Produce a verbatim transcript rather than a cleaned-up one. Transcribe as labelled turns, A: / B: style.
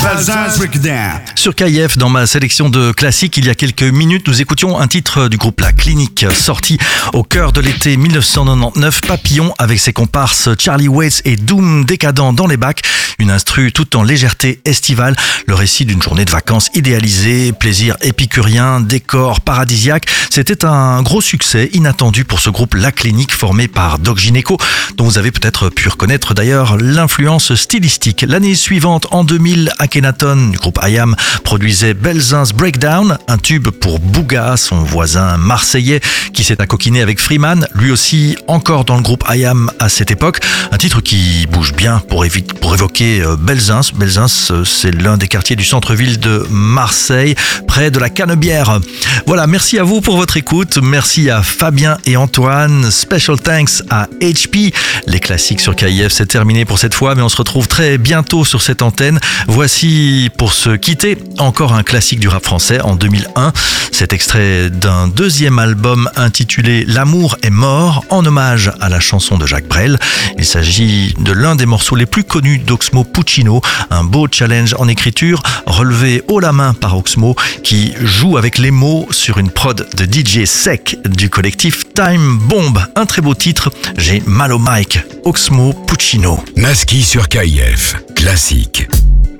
A: Belzunce Breakdown.
B: Sur K I F, dans ma sélection de classiques, il y a quelques minutes, nous écoutions un titre du groupe La Clinique, sorti au cœur de l'été dix-neuf cent quatre-vingt-dix-neuf, Papillon, avec ses comparses Charlie Waits et Doom décadent dans les bacs. Une instru tout en légèreté estivale, le récit d'une journée de vacances idéalisée, plaisir épicurien, décor paradisiaque. C'était un gros succès inattendu pour ce groupe La Clinique, formé par Doc Gineco, dont vous avez peut-être pu reconnaître d'ailleurs l'influence stylistique. L'année suivante, en deux mille, Akhenaton du groupe I A M produisait Belzunce Breakdown, un tube pour Booga, son voisin marseillais, qui s'est accoquiné avec Freeman, lui aussi encore dans le groupe I A M à cette époque. Un titre qui bouge bien pour, évi- pour évoquer Belzunce. Belzunce, c'est l'un des quartiers du centre-ville de Marseille, près de la Canebière. Voilà, merci à vous pour votre écoute. Merci à Fabien et Antoine. Special thanks à H P. Les classiques sur K I F, c'est terminé pour cette fois, mais on se retrouve très bientôt sur cette antenne. Voici, pour se quitter, encore un classique du rap français en deux mille un. Cet extrait d'un deuxième album intitulé L'amour est mort, en hommage à la chanson de Jacques Brel. Il s'agit de l'un des morceaux les plus connus d'Oxmo Puccino, un beau challenge en écriture relevé haut la main par Oxmo, qui joue avec les mots sur une prod de D J Sec du collectif Time Bomb. Un très beau titre, j'ai mal au mic. Oxmo Puccino.
A: Maski sur K I F. Classique.